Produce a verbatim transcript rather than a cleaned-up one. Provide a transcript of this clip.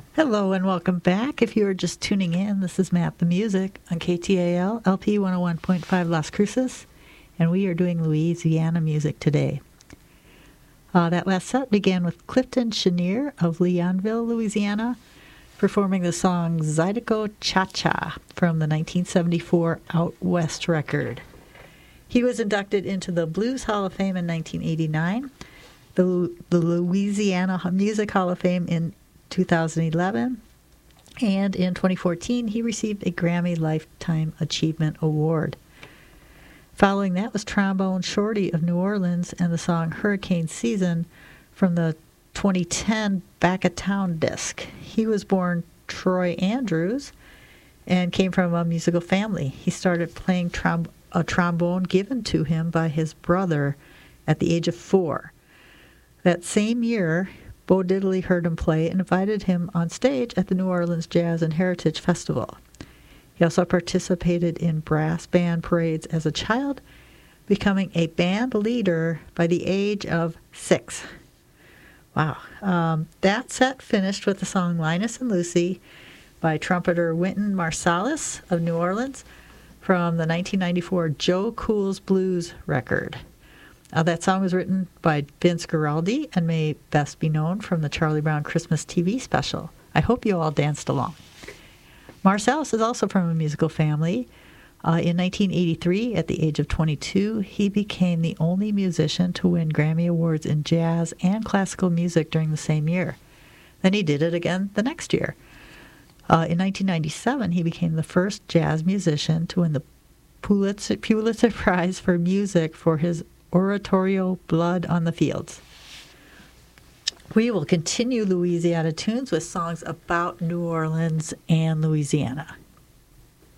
Hello and welcome back. If you are just tuning in, this is Map the Music on K T A L, L P one oh one point five Las Cruces, and we are doing Louisiana music today. Uh, that last set began with Clifton Chenier of Leonville, Louisiana, performing the song Zydeco Cha-Cha from the nineteen seventy-four Out West record. He was inducted into the Blues Hall of Fame in nineteen eighty-nine, the, the Louisiana Music Hall of Fame in two thousand eleven, and in twenty fourteen he received a Grammy Lifetime Achievement Award. Following that was Trombone Shorty of New Orleans and the song Hurricane Season from the twenty ten Back of Town disc. He was born Troy Andrews and came from a musical family. He started playing trom- a trombone given to him by his brother at the age of four. That same year, Bo Diddley heard him play and invited him on stage at the New Orleans Jazz and Heritage Festival. He also participated in brass band parades as a child, becoming a band leader by the age of six. Wow. Um, that set finished with the song Linus and Lucy by trumpeter Wynton Marsalis of New Orleans from the nineteen ninety-four Joe Cool's Blues record. Uh, that song was written by Vince Guaraldi and may best be known from the Charlie Brown Christmas T V special. I hope you all danced along. Marsalis is also from a musical family. Uh, in nineteen eighty-three, at the age of twenty-two, he became the only musician to win Grammy Awards in jazz and classical music during the same year. Then he did it again the next year. Uh, in nineteen ninety-seven, he became the first jazz musician to win the Pulitzer, Pulitzer Prize for Music for his oratorio Blood on the Fields. We will continue Louisiana tunes with songs about New Orleans and Louisiana.